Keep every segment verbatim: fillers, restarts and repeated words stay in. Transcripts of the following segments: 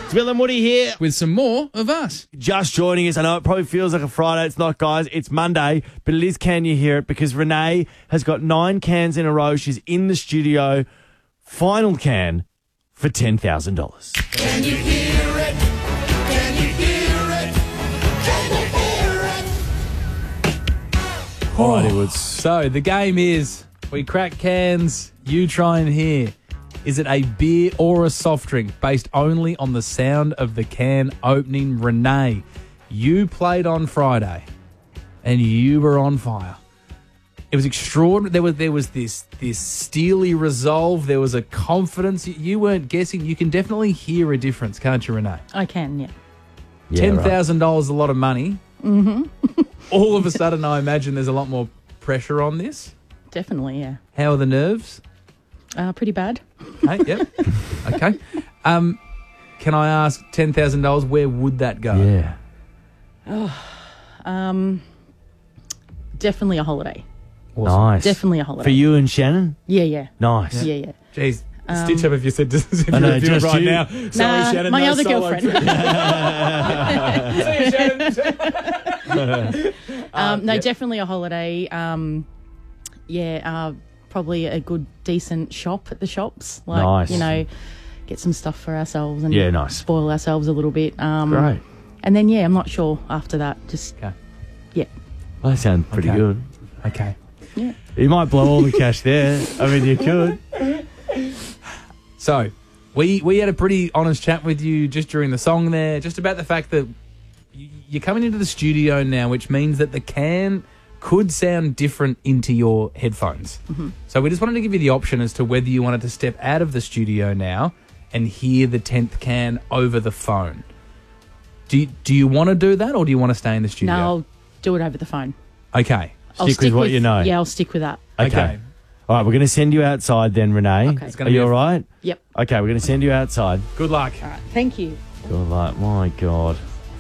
It's Bill and Woody here. With some more of us. Just joining us. I know it probably feels like a Friday. It's not, guys. It's Monday, but it is Can You Hear It? Because Renee has got nine cans in a row. She's in the studio. Final can for ten thousand dollars. Can you hear it? Can you hear it? Can you hear it? All right, Woods. So the game is we crack cans, you try and hear. Is it a beer or a soft drink based only on the sound of the can opening? Renee, you played on Friday and you were on fire. It was extraordinary. There was there was this this steely resolve. There was a confidence. You weren't guessing. You can definitely hear a difference, can't you, Renee? I can, yeah. Yeah, ten thousand dollars is a lot of money. Mm-hmm. All of a sudden, I imagine there's a lot more pressure on this. Definitely, yeah. How are the nerves? Uh, pretty bad. Okay, yep. Okay. Um, can I ask ten thousand dollars, where would that go? Yeah. Oh, um, definitely a holiday. Awesome. Nice. Definitely a holiday. For you and Shannon? Yeah, yeah. Nice. Yeah, yeah. Jeez. Um, Stitch up if you said this if I you know, were doing it just right you. now. Sorry, Nah, Shannon. my no other solo girlfriend. trip. See you, Shannon. Um, no, yep. definitely a holiday. Um, yeah, uh, probably a good, decent shop at the shops. Like, Nice. you know, get some stuff for ourselves and Yeah, nice. spoil ourselves a little bit. Um, Great. And then, yeah, I'm not sure after that. Just, Okay. yeah. Well, that sounds pretty Okay. good. Okay. Yeah. You might blow all the cash there. I mean, you could. So, we we had a pretty honest chat with you just during the song there, just about the fact that y- you're coming into the studio now, which means that the can could sound different into your headphones. Mm-hmm. So we just wanted to give you the option as to whether you wanted to step out of the studio now and hear the tenth can over the phone. Do you, do you want to do that, or do you want to stay in the studio? No, I'll do it over the phone. Okay. I'll Stick with what you know. Yeah, I'll stick with that. Okay. Okay. All right, we're going to send you outside then, Renee. Okay. It's Are gonna be you a- all right? Yep. Okay, we're going to send you outside. Good luck. All right. Thank you. You're like, my God.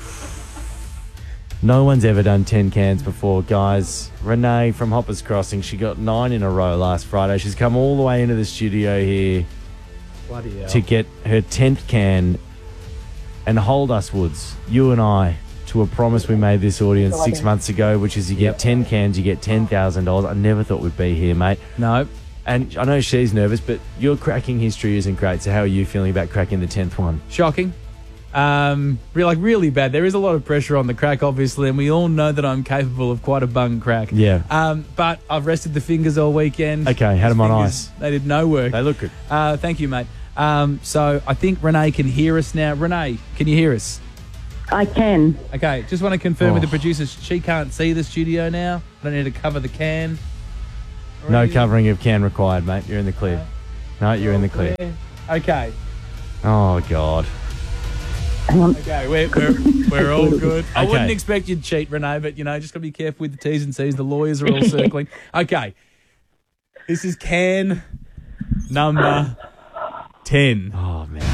No one's ever done ten cans before, guys. Renee from Hoppers Crossing, she got nine in a row last Friday. She's come all the way into the studio here Bloody hell. to get her tenth can and hold us, Woods, you and I, to a promise we made this audience six months ago, which is you get Yep. ten cans, you get ten thousand dollars. I never thought we'd be here, mate. No. And I know she's nervous, but your cracking history isn't great. So how are you feeling about cracking the tenth one? Shocking. Um, re- like really bad. There is a lot of pressure on the crack, obviously, and we all know that I'm capable of quite a bung crack. Yeah. Um, but I've rested the fingers all weekend. Okay, had 'em on Fingers, ice. They did no work. They look good. Uh, thank you, mate. Um, so I think Renee can hear us now. Renee, can you hear us? I can. Okay, just want to confirm with the Oh. producers, she can't see the studio now. I don't need to cover the can. Or No anything. covering of can required, mate. You're in the clear. No, you're in the clear. Okay. Oh, God. Hang on. Okay, we're, we're, we're all good. I Okay. wouldn't expect you to cheat, Renee, but, you know, just got to be careful with the T's and C's. The lawyers are all circling. Okay. This is can number ten. Oh, man.